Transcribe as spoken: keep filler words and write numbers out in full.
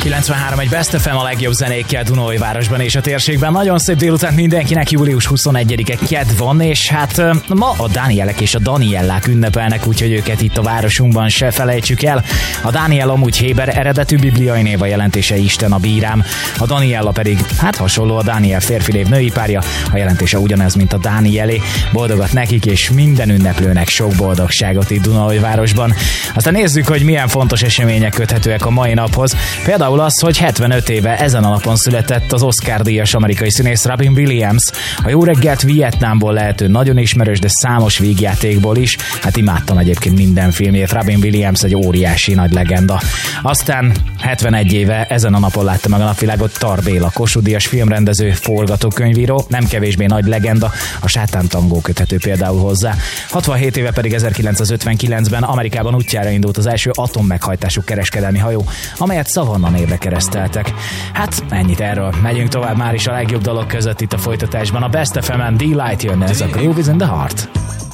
kilencvenhárom egy Best ef em a legjobb zenékkel Dunaújvárosban és a térségben. Nagyon szép délután mindenkinek, július huszonegyedike kedd van, és hát ma a Dánielek és a Daniellák ünnepelnek, úgyhogy őket itt a városunkban se felejtsük el. A Dániel amúgy héber eredetű, bibliai név, a jelentése Isten a bírám. A Daniella pedig, hát hasonló, a Dániel férfi név, női párja, a jelentése ugyanez, mint a Dánielé. Boldogat nekik és minden ünneplőnek sok boldogságot itt Dunaújvárosban. Aztán nézzük, hogy milyen fontos események köthetőek a mai naphoz. Például az, hogy hetvenöt éve ezen a napon született az Oscar-díjas amerikai színész Robin Williams. A Jó reggelt Vietnámból lehető nagyon ismerős, de számos vígjátékból is. Hát imádtam egyébként minden filmjét. Robin Williams egy óriási nagy legenda. Aztán hetvenegy éve ezen a napon látta meg a napvilágot Tar Béla, Kossuth-díjas filmrendező, forgatókönyvíró, nem kevésbé nagy legenda, a Sátántangó köthető például hozzá. hatvanhét éve pedig ezerkilencszázötvenkilencben Amerikában útjára indult az első atommeghajtású kereskedelmi hajó, amelyet Savannah névre kereszteltek. Hát ennyit erről. Megyünk tovább már is a legjobb dalok között itt a folytatásban. A Best ef emen D-Light jönne, ez a Groove is in the Heart.